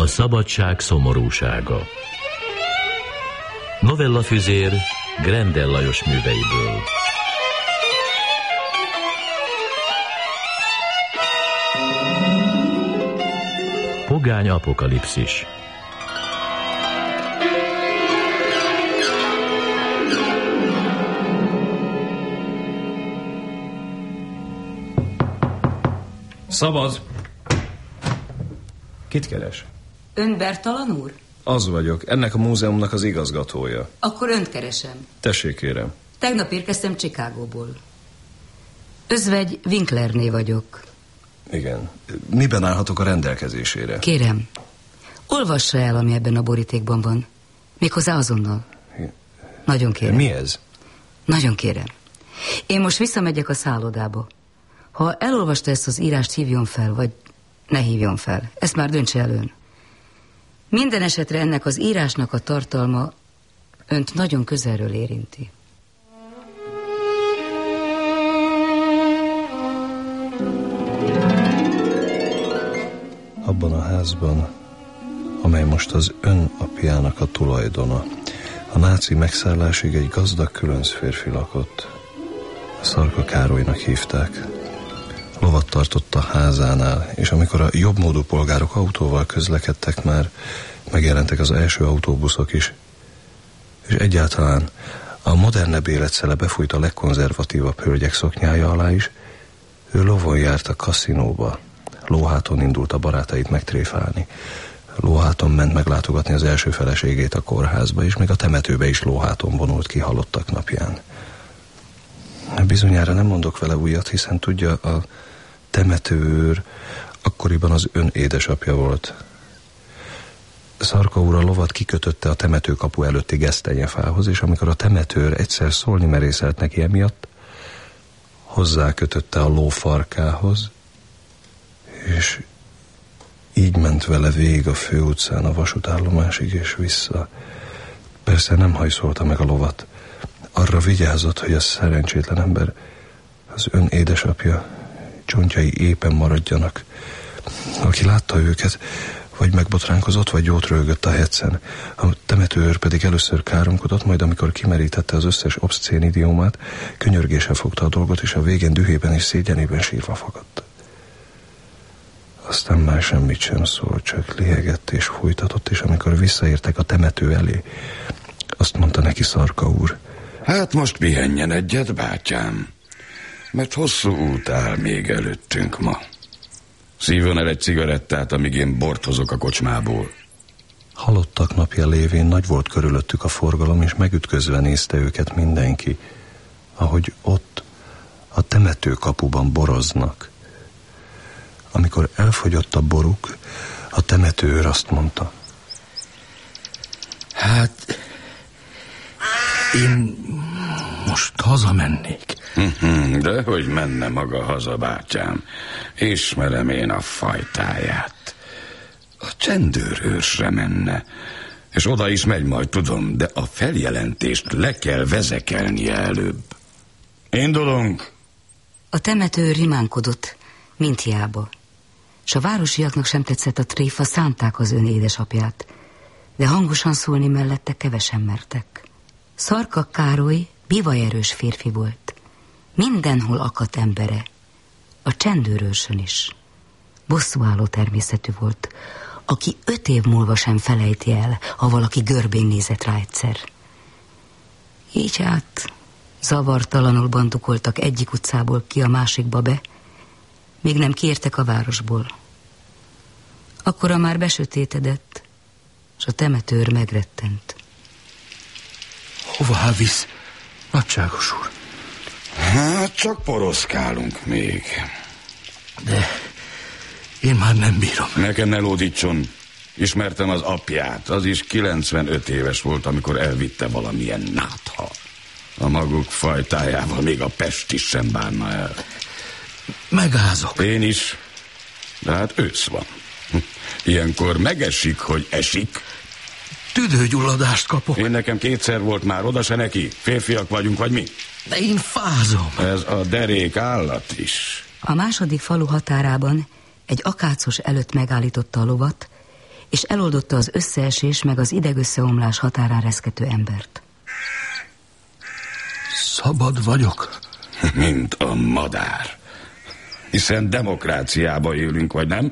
szabadság szomorúsága. Novellafüzér Grendel Lajos műveiből. Pogány apokalipszis. Szabad! Kit keres? Ön Bertalan úr? Az vagyok, ennek a múzeumnak az igazgatója. Akkor önt keresem. Tessék, kérem. Tegnap érkeztem Chicagóból. Özvegy Winklerné vagyok. Igen. Miben állhatok a rendelkezésére? Kérem, olvassa el, ami ebben a borítékban van. Méghozzá azonnal. Nagyon kérem. Mi ez? Nagyon kérem. Én most visszamegyek a szállodába. Ha elolvasta ezt az írást, hívjon fel, vagy ne hívjon fel. Ezt már döntse el ön. Minden esetre ennek az írásnak a tartalma önt nagyon közelről érinti. Abban a házban, amely most az ön apjának a tulajdona, a náci megszállásig egy gazdag különc férfi lakott. Szarka Károlynak hívták. Lovat tartott a házánál, és amikor a jobbmódú polgárok autóval közlekedtek, már megjelentek az első autóbuszok is. És egyáltalán a modernebb életszele befújt a legkonzervatívabb hölgyek szoknyája alá is. Ő lovon járt a kaszinóba. Lóháton indult a barátait megtréfálni. Lóháton ment meglátogatni az első feleségét a kórházba, és még a temetőbe is lóháton vonult ki halottak napján. Bizonyára nem mondok vele újat, hiszen tudja, a temetőőr akkoriban az ön édesapja volt. Szarka úr a lovat kikötötte a temetőkapu előtti gesztenyefához, és amikor a temetőr egyszer szólni merészelt neki emiatt, hozzákötötte a ló farkához, és így ment vele végig a főutcán a vasútállomásig és vissza. Persze nem hajszolta meg a lovat. Arra vigyázott, hogy a szerencsétlen ember, az ön édesapja csontjai épen maradjanak. Aki látta őket, vagy megbotránkozott, vagy jót röhögött a hecen. A temetőőr pedig először káromkodott, majd amikor kimerítette az összes obszcén idiómát, könyörgéssel fogta a dolgot, és a végén dühében és szégyenében sírva fakadt. Aztán már semmit sem szólt, csak lihegett és fújtatott, és amikor visszaértek a temető elé, azt mondta neki Szarka úr: Hát most pihenjen egyet, bátyám, mert hosszú út áll még előttünk ma. Szívjon el egy cigarettát, amíg én bort hozok a kocsmából. Halottak napja lévén nagy volt körülöttük a forgalom, és megütközve nézte őket mindenki, ahogy ott a temetőkapuban boroznak. Amikor elfogyott a boruk, a temetőőr azt mondta: Hát én most hazamennék. Dehogy menne maga haza, bátyám. Ismerem én a fajtáját. A csendőrőrsre menne, és oda is megy majd, tudom, de a feljelentést le kell vezekelnie előbb. Indulunk! A temetőőr rimánkodott, mint hiába. S a városiaknak sem tetszett a tréfa, szánták az ön édesapját, de hangosan szólni mellette kevesen mertek. Szarka Károly bivajerős férfi volt. Mindenhol akadt embere, a csendőrőrsön is. Bosszúálló természetű volt, aki 5 év múlva sem felejti el, ha valaki görbén nézett rá egyszer. Így hát zavartalanul bandukoltak egyik utcából ki a másikba be, még nem kiértek a városból. Akkora már besötétedett, és a temetőr megrettent. Hová visz, nagyságos úr? Hát csak poroszkálunk még. De én már nem bírom. Nekem ne lódítson. Ismertem az apját. Az is 95 éves volt, amikor elvitte valamilyen nátha. A maguk fajtájával még a Pest is sem bánna el. Megázok. Én is. De hát ősz van. Ilyenkor megesik, hogy esik. Tüdőgyulladást kapok. Én nekem 2-szer volt már, oda se neki. Férfiak vagyunk, vagy mi? De én fázom. Ez a derék állat is. A második falu határában egy akácos előtt megállította a lovat, és eloldotta az összeesés meg az idegösszeomlás határán reszkető embert. Szabad vagyok? Mint a madár. Hiszen demokráciába élünk, vagy nem?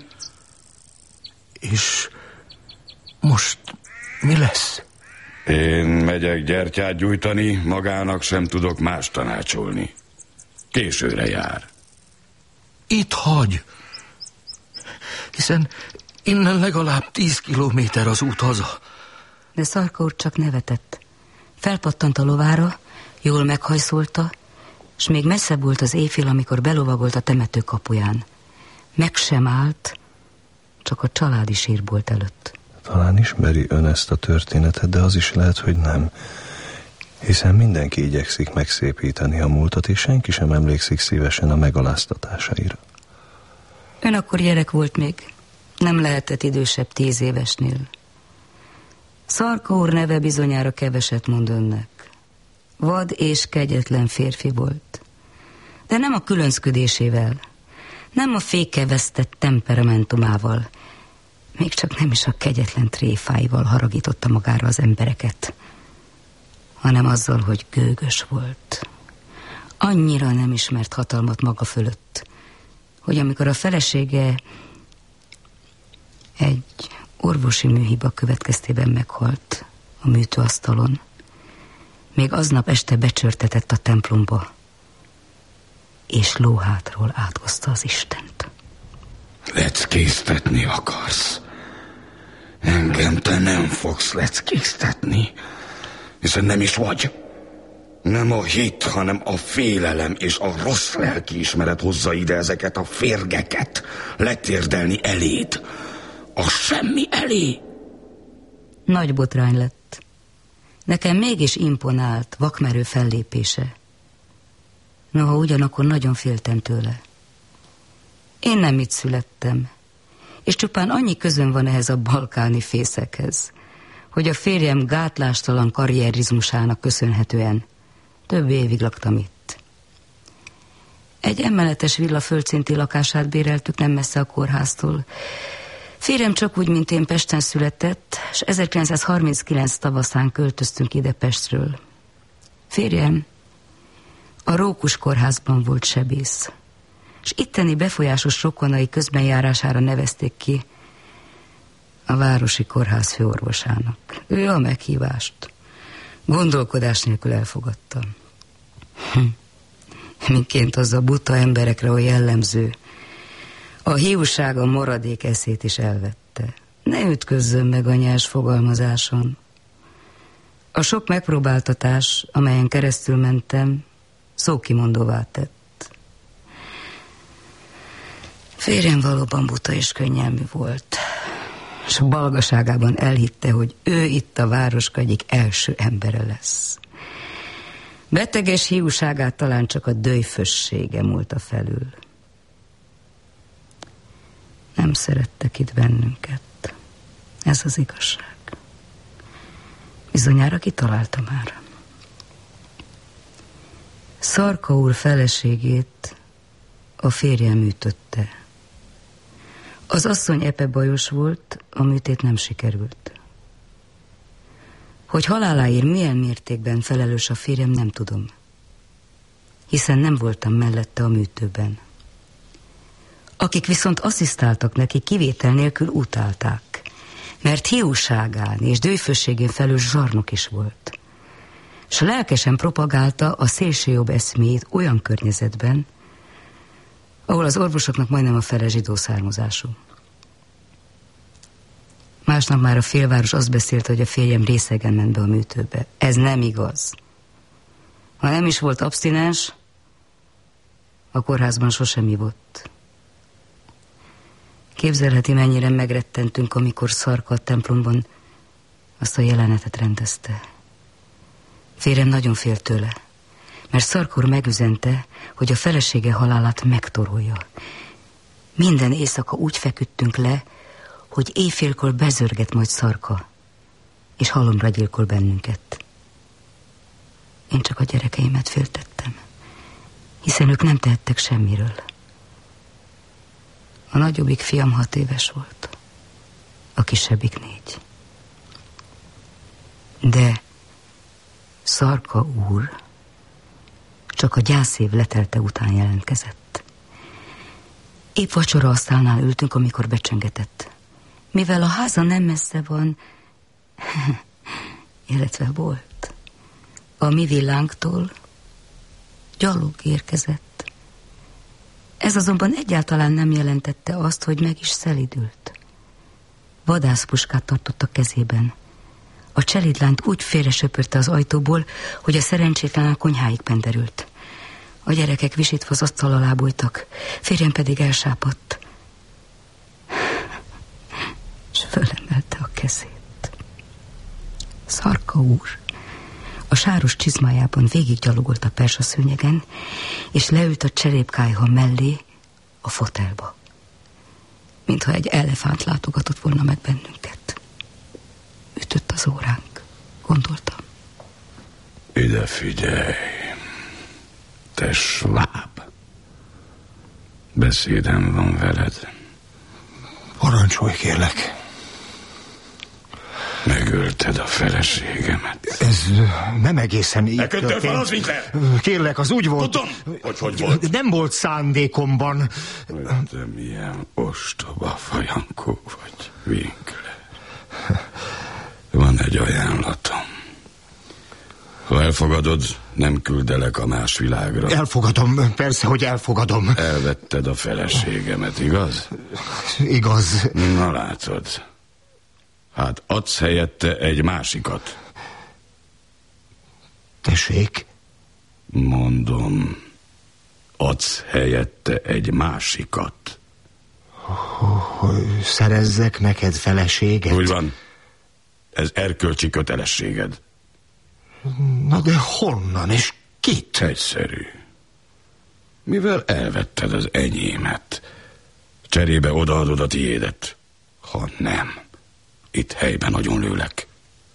És most mi lesz? Én megyek gyertyát gyújtani, magának sem tudok más tanácsolni. Későre jár. Itt hagy. Hiszen innen legalább 10 kilométer az út haza. De Szarka úr csak nevetett. Felpattant a lovára, jól meghajszolta, s még messzebb volt az éjfél, amikor belovagolt a temető kapuján. Meg sem állt, csak a családi sírbolt előtt. Talán ismeri ön ezt a történetet, de az is lehet, hogy nem. Hiszen mindenki igyekszik megszépíteni a múltat, és senki sem emlékszik szívesen a megaláztatásaira. Ön akkor gyerek volt még. Nem lehetett idősebb 10 évesnél. Szarka úr neve bizonyára keveset mond önnek. Vad és kegyetlen férfi volt. De nem a különcködésével, nem a fékevesztett temperamentumával, még csak nem is a kegyetlen tréfáival haragította magára az embereket, hanem azzal, hogy gőgös volt. Annyira nem ismert hatalmat maga fölött, hogy amikor a felesége egy orvosi műhiba következtében meghalt a műtőasztalon, még aznap este becsörtetett a templomba, és lóhátról áthozta az Istent. Leckéztetni akarsz? Engem te nem fogsz leckéztetni, hiszen nem is vagy. Nem a hit, hanem a félelem és a rossz lelkiismeret hozza ide ezeket a férgeket letérdelni eléd. A semmi elé. Nagy botrány lett. Nekem mégis imponált vakmerő fellépése. Noha ugyanakkor nagyon féltem tőle. Én nem itt születtem, és csupán annyi közön van ehhez a balkáni fészekhez, hogy a férjem gátlástalan karrierizmusának köszönhetően több évig laktam itt. Egy emeletes villa földszinti lakását béreltük nem messze a kórháztól. Férjem csak úgy, mint én Pesten született, és 1939 tavaszán költöztünk ide Pestről. Férjem a Rókus kórházban volt sebész, és itteni befolyásos rokonai közbenjárására nevezték ki a városi kórház főorvosának. Ő a meghívást gondolkodás nélkül elfogadta. Miként az a buta emberekre olyan jellemző, a hiúság a maradék eszét is elvette. Ne ütközzön meg a nyers fogalmazáson. A sok megpróbáltatás, amelyen keresztül mentem, szókimondóvá tett. Férjem valóban buta és könnyelmű volt, és balgaságában elhitte, hogy ő itt a városka egyik első embere lesz. Beteges hiúságát talán csak a döjfössége múlta felül. Nem szerettek itt bennünket. Ez az igazság. Bizonyára kitalálta már. Szarka úr feleségét a férjem műtötte. Az asszony epe bajos volt, a műtét nem sikerült. Hogy haláláért milyen mértékben felelős a férjem, nem tudom. Hiszen nem voltam mellette a műtőben. Akik viszont asszisztáltak neki, kivétel nélkül utálták, mert hiúságán és dőfösségén felül zsarnok is volt. S lelkesen propagálta a szélsőjobb eszméjét olyan környezetben, ahol az orvosoknak majdnem a fele zsidó származású. Másnap már a félváros azt beszélte, hogy a férjem részegen ment be a műtőbe. Ez nem igaz. Ha nem is volt abstinens, a kórházban sosem ivott. Képzelheti, mennyire megrettentünk, amikor Szarka a templomban azt a jelenetet rendezte. Férjem nagyon félt tőle, mert Szarka úr megüzente, hogy a felesége halálát megtorolja. Minden éjszaka úgy feküdtünk le, hogy éjfélkor bezörget majd Szarka, és halomra gyilkol bennünket. Én csak a gyerekeimet féltettem, hiszen ők nem tehettek semmiről. A nagyobbik fiam 6 éves volt. a kisebbik 4. De Szarka úr csak a gyászév letelte után jelentkezett. Épp vacsora asztalnál ültünk, amikor becsengetett. Mivel a háza nem messze van, illetve volt, a mi villánktól, gyalog érkezett. Ez azonban egyáltalán nem jelentette azt, hogy meg is szelidült. Vadászpuskát tartott a kezében. A cselidlánt úgy félresöpörte az ajtóból, hogy a szerencsétlen a konyháig penderült. A gyerekek visítva az asztal alá bújtak, férjem pedig elsápadt. És fölemelte a kezét. Szarka úr a sáros csizmájában végiggyalogolt a persaszőnyegen, és leült a cserépkályha mellé a fotelba, mintha egy elefánt látogatott volna meg bennünket. Ütött az óránk, gondoltam. Ide figyelj, te sváb. Beszédem van veled. Parancsolj, kérlek. Megölted a feleségemet. Ez nem egészen így történt. Ne köttél fel az, Winkler! Kérlek, az úgy volt... Tudom, hogy volt. Nem volt szándékomban. Te milyen ostoba fajankó vagy, Winkler. Van egy ajánlatom. Ha elfogadod, nem küldelek a más világra. Elfogadom, persze, hogy elfogadom. Elvetted a feleségemet, igaz? Igaz. Na látod. Hát adsz helyette egy másikat. Tessék? Mondom, adsz helyette egy másikat. Hogy szerezzek neked feleséget? Úgy van. Ez erkölcsi kötelességed. Na de honnan és kit? Egyszerű. Mivel elvetted az enyémet, cserébe odaadod a tiédet. Ha nem, itt helyben agyonlőlek.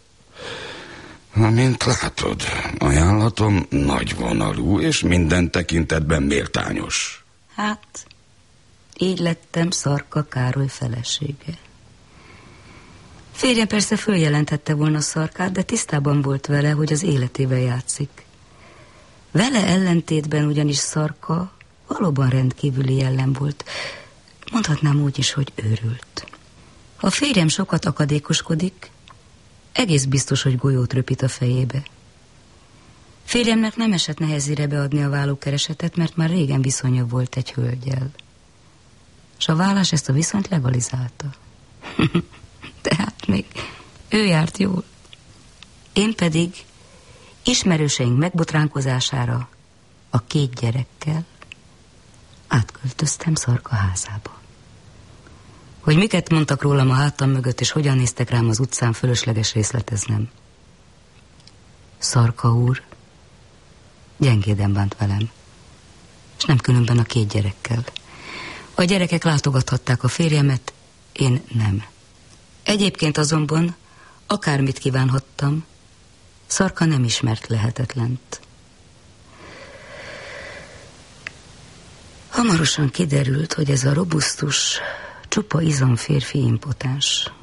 Mint látod, ajánlatom nagyvonalú és minden tekintetben méltányos. Hát, így lettem Szarka Károly felesége. Férjem persze följelentette volna Szarkát, de tisztában volt vele, hogy az életével játszik. Vele ellentétben ugyanis Szarka valóban rendkívüli jellem volt. Mondhatnám úgy is, hogy őrült. Ha férjem sokat akadékoskodik, egész biztos, hogy golyót röpít a fejébe. Férjemnek nem esett nehezére beadni a vállókeresetet, mert már régen viszonya volt egy hölgyel. S a vállás ezt a viszonyt legalizálta. Tehát még ő járt jól. Én pedig ismerőseink megbotránkozására a 2 gyerekkel átköltöztem Szarka házába. Hogy miket mondtak rólam a hátam mögött, és hogyan néztek rám az utcán, fölösleges részleteznem. Szarka úr gyengéden bánt velem, és nem különben a 2 gyerekkel. A gyerekek látogathatták a férjemet, én nem. Egyébként azonban, akármit kívánhattam, Szarka nem ismert lehetetlent. Hamarosan kiderült, hogy ez a robusztus, csupa izomférfi impotens.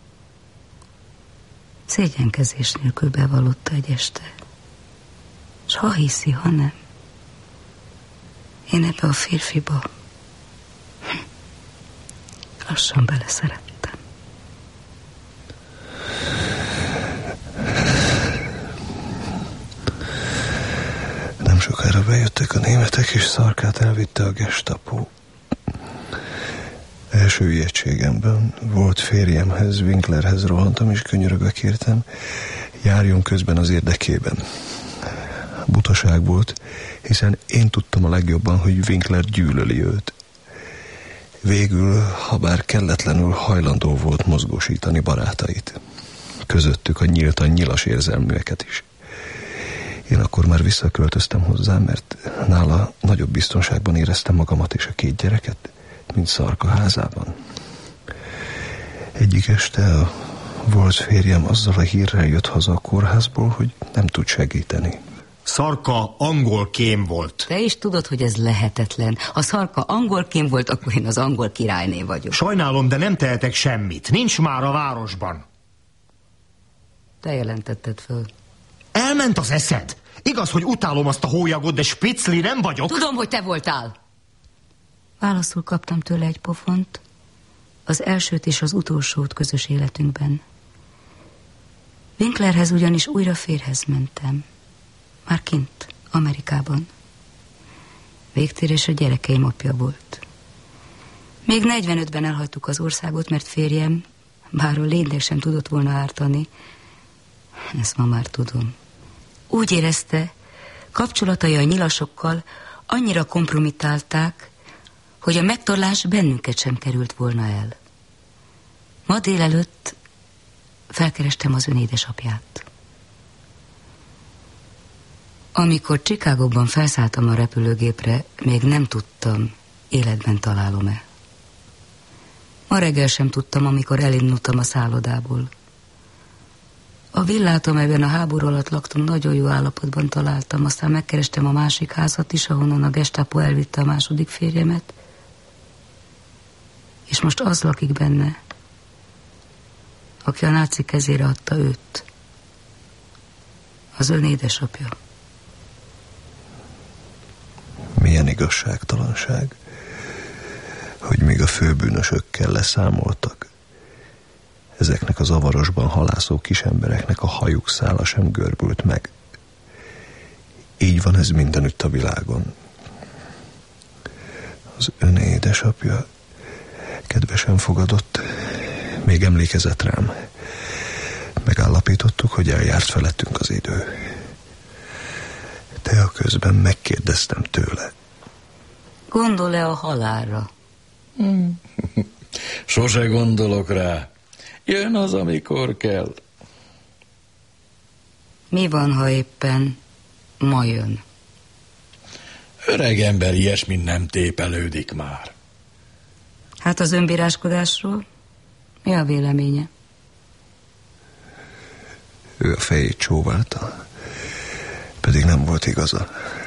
Szégyenkezés nélkül bevallotta egy este. S ha hiszi, ha nem, én ebbe a férfiba lassan beleszerettem. Nem sokára bejöttek a németek, és Szarkát elvitte a Gestapo. Első ijegységemben volt férjemhez, Winklerhez rohantam, és könyörögve kértem, járjon közben az érdekében. Butaság volt, hiszen én tudtam a legjobban, hogy Winkler gyűlöli őt. Végül, habár kelletlenül hajlandó volt mozgósítani barátait. Közöttük a nyíltan nyilas érzelműeket is. Én akkor már visszaköltöztem hozzá, mert nála nagyobb biztonságban éreztem magamat és a 2 gyereket, mint Szarka házában. Egyik este a volt férjem azzal a hírrel jött haza a kórházból, hogy nem tud segíteni. Szarka angol kém volt. Te is tudod, hogy ez lehetetlen. Ha Szarka angol kém volt, akkor én az angol királyné vagyok. Sajnálom, de nem tehetek semmit. Nincs már a városban. Te jelentetted föl. Elment az eszed. Igaz, hogy utálom azt a hólyagot, de spicli nem vagyok. Tudom, hogy te voltál. Válaszul kaptam tőle egy pofont. Az elsőt és az utolsót közös életünkben. Winklerhez ugyanis újra férjhez mentem. Már kint, Amerikában. Végtérés a gyerekeim apja volt. Még 45-ben elhagytuk az országot, mert férjem, bár a lénynek sem tudott volna ártani, ezt ma már tudom, úgy érezte, kapcsolatai a nyilasokkal annyira kompromitálták, hogy a megtorlás bennünket sem került volna el. Ma délelőtt felkerestem az ön édesapját. Amikor Chicagóban felszálltam a repülőgépre, még nem tudtam, életben találom-e. Ma reggel sem tudtam, amikor elindultam a szállodából. A villát, amelyben a háború alatt laktunk, nagyon jó állapotban találtam, aztán megkerestem a másik házat is, ahonnan a Gestapo elvitte a második férjemet, és most az lakik benne, aki a náci kezére adta őt. Az ön édesapja. Milyen igazságtalanság, hogy még a főbűnösökkel leszámoltak. Ezeknek a zavarosban halászó kisembereknek a hajuk szála sem görbült meg. Így van ez mindenütt a világon. Az ön édesapja kedvesen fogadott, még emlékezett rám. Megállapítottuk, hogy eljárt felettünk az idő. De a közben megkérdeztem tőle. Gondol-e a halálra? Sose gondolok rá. Jön az, amikor kell. Mi van, ha éppen ma jön? Öreg ember ilyesmin nem tépelődik már. Hát az önbíráskodásról mi a véleménye? Ő a fejét csóválta, pedig nem volt igaza.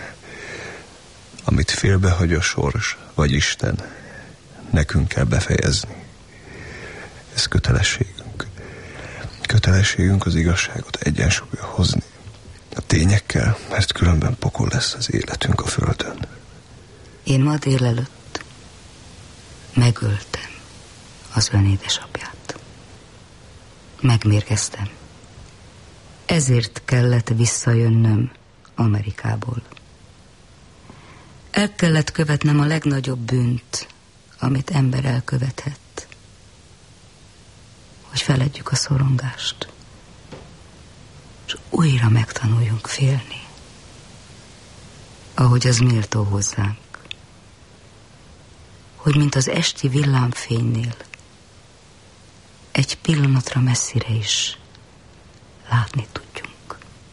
Amit félbehagy a sors, vagy Isten, nekünk kell befejezni. Ez kötelességünk. Kötelességünk az igazságot egyensúlyra hozni. A tényekkel, mert különben pokol lesz az életünk a földön. Én ma délelőtt megöltem az ön édesapját. Megmérgeztem. Ezért kellett visszajönnöm Amerikából. El kellett követnem a legnagyobb bűnt, amit ember elkövethet. Hogy feledjük a szorongást, és újra megtanuljunk félni, ahogy az méltó hozzánk. Hogy mint az esti villámfénynél egy pillanatra messzire is látni tudjuk.